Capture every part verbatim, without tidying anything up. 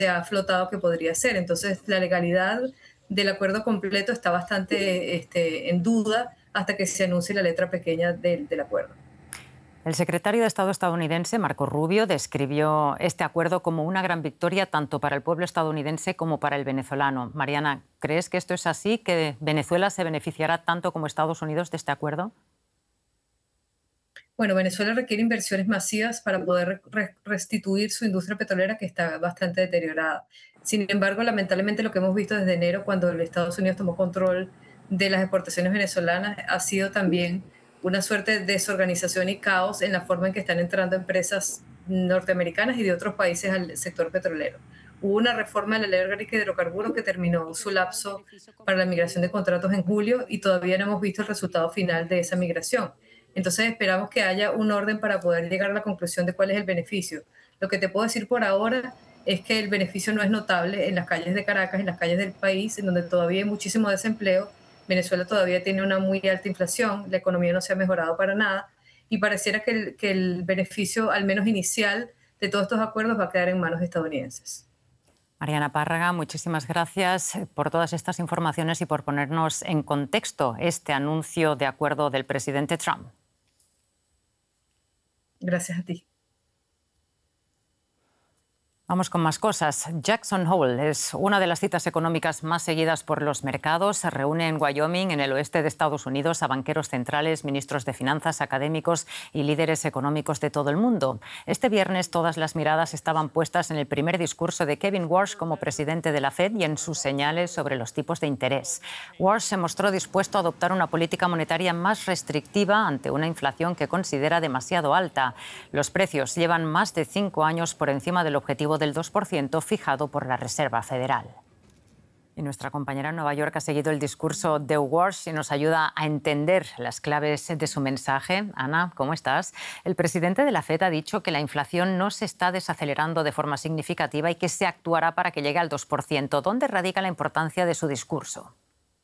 ha flotado que podría ser. Entonces, la legalidad del acuerdo completo está bastante este, en duda hasta que se anuncie la letra pequeña del, del acuerdo. El secretario de Estado estadounidense, Marco Rubio, describió este acuerdo como una gran victoria tanto para el pueblo estadounidense como para el venezolano. Mariana, ¿crees que esto es así, que Venezuela se beneficiará tanto como Estados Unidos de este acuerdo? Bueno, Venezuela requiere inversiones masivas para poder re restituir su industria petrolera, que está bastante deteriorada. Sin embargo, lamentablemente lo que hemos visto desde enero, cuando el Estados Unidos tomó control de las exportaciones venezolanas, ha sido también una suerte de desorganización y caos en la forma en que están entrando empresas norteamericanas y de otros países al sector petrolero. Hubo una reforma de la ley orgánica de hidrocarburos que terminó su lapso para la migración de contratos en julio y todavía no hemos visto el resultado final de esa migración. Entonces esperamos que haya un orden para poder llegar a la conclusión de cuál es el beneficio. Lo que te puedo decir por ahora es que el beneficio no es notable en las calles de Caracas, en las calles del país, en donde todavía hay muchísimo desempleo. Venezuela todavía tiene una muy alta inflación, la economía no se ha mejorado para nada y pareciera que el, que el beneficio, al menos inicial, de todos estos acuerdos va a quedar en manos estadounidenses. Mariana Párraga, muchísimas gracias por todas estas informaciones y por ponernos en contexto este anuncio de acuerdo del presidente Trump. Gracias a ti. Vamos con más cosas. Jackson Hole es una de las citas económicas más seguidas por los mercados. Se reúne en Wyoming, en el oeste de Estados Unidos, a banqueros centrales, ministros de finanzas, académicos y líderes económicos de todo el mundo. Este viernes todas las miradas estaban puestas en el primer discurso de Kevin Warsh como presidente de la Fed y en sus señales sobre los tipos de interés. Warsh se mostró dispuesto a adoptar una política monetaria más restrictiva ante una inflación que considera demasiado alta. Los precios llevan más de cinco años por encima del objetivo del dos por ciento fijado por la Reserva Federal. Y nuestra compañera en Nueva York ha seguido el discurso de Warsh y nos ayuda a entender las claves de su mensaje. Ana, ¿cómo estás? El presidente de la Fed ha dicho que la inflación no se está desacelerando de forma significativa y que se actuará para que llegue al dos por ciento. ¿Dónde radica la importancia de su discurso?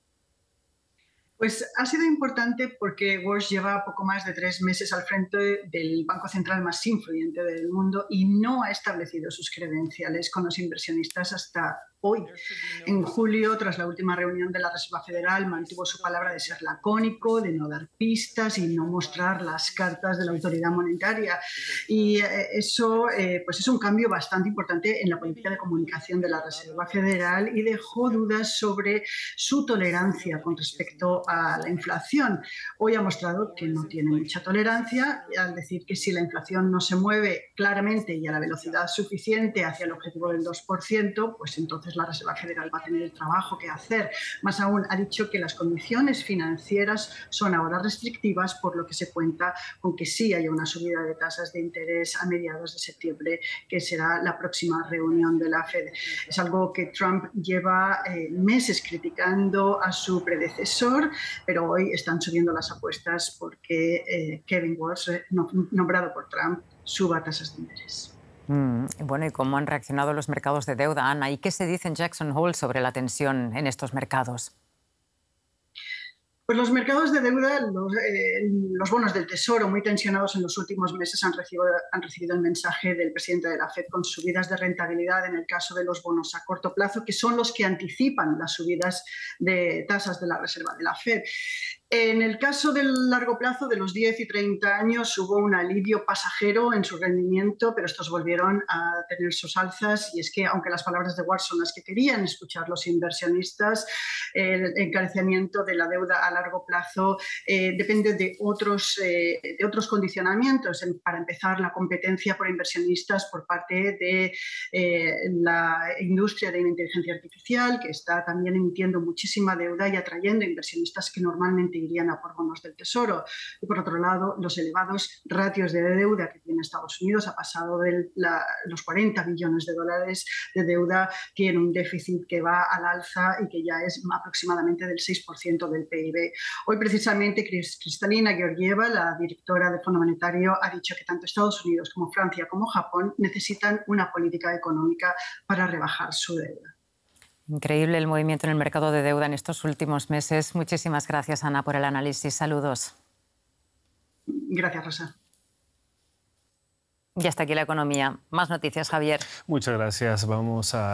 Pues ha sido importante porque Warsh lleva poco más de tres meses al frente del banco central más influyente del mundo y no ha establecido sus credenciales con los inversionistas hasta hoy. En julio, tras la última reunión de la Reserva Federal, mantuvo su palabra de ser lacónico, de no dar pistas y no mostrar las cartas de la autoridad monetaria. Y eso eh, pues es un cambio bastante importante en la política de comunicación de la Reserva Federal y dejó dudas sobre su tolerancia con respecto a la inflación. Hoy ha mostrado que no tiene mucha tolerancia al decir que si la inflación no se mueve claramente y a la velocidad suficiente hacia el objetivo del dos por ciento, pues entonces la Reserva Federal va a tener el trabajo que hacer. Más aún, ha dicho que las condiciones financieras son ahora restrictivas, por lo que se cuenta con que sí haya una subida de tasas de interés a mediados de septiembre, que será la próxima reunión de la Fed. Es algo que Trump lleva eh, meses criticando a su predecesor, pero hoy están subiendo las apuestas porque eh, Kevin Warsh, nombrado por Trump, suba tasas de interés. Mm, bueno, ¿y cómo han reaccionado los mercados de deuda, Ana? ¿Y qué se dice en Jackson Hole sobre la tensión en estos mercados? Pues los mercados de deuda, los, eh, los bonos del Tesoro muy tensionados en los últimos meses han recibido, han recibido el mensaje del presidente de la Fed con subidas de rentabilidad en el caso de los bonos a corto plazo, que son los que anticipan las subidas de tasas de la Reserva de la Fed. En el caso del largo plazo, de los diez y treinta años, hubo un alivio pasajero en su rendimiento, pero estos volvieron a tener sus alzas y es que, aunque las palabras de Warsh son las que querían escuchar los inversionistas, el encarecimiento de la deuda a largo plazo eh, depende de otros, eh, de otros condicionamientos. Para empezar, la competencia por inversionistas por parte de eh, la industria de la inteligencia artificial, que está también emitiendo muchísima deuda y atrayendo inversionistas que normalmente irían a por bonos del Tesoro. Y por otro lado, los elevados ratios de deuda que tiene Estados Unidos, ha pasado de la, los cuarenta billones de dólares de deuda, tiene un déficit que va al alza y que ya es aproximadamente del seis por ciento del P I B. Hoy precisamente Kristalina Georgieva, la directora del Fondo Monetario, ha dicho que tanto Estados Unidos como Francia como Japón necesitan una política económica para rebajar su deuda. Increíble el movimiento en el mercado de deuda en estos últimos meses. Muchísimas gracias, Ana, por el análisis. Saludos. Gracias, Rosa. Y hasta aquí la economía. Más noticias, Javier. Muchas gracias. Vamos a